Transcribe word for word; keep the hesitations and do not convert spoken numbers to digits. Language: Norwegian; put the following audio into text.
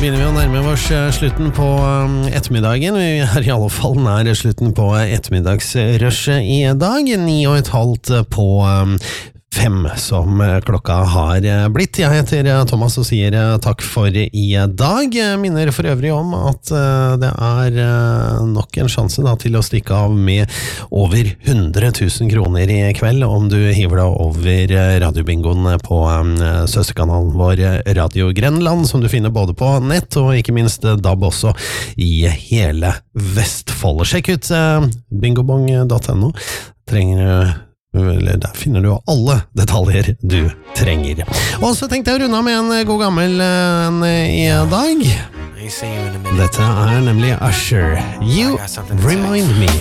begynner vi å nærme oss slutten på ettermiddagen. Vi er i alle fall nær slutten på ettermiddagsrushet i dag. Ni og et halvt på fem som klokka har blitt. Jeg heter Thomas og sier takk for i dag. Minner for øvrig om at det er nok en sjanse da, til å stikke av med over hundre tusen kroner i kveld om du hiver deg over radiobingoen på søsterkanalen vår Radio Grenland, som du finner både på nett og ikke minst D A B også i hele Vestfold. Sjekk ut bingobong punktum no. Trenger Eller der finner du alle detaljer du trenger. Og så tenkte jeg å runde av med en god gammel en i dag. Dette er nemlig Usher. You Remind Me.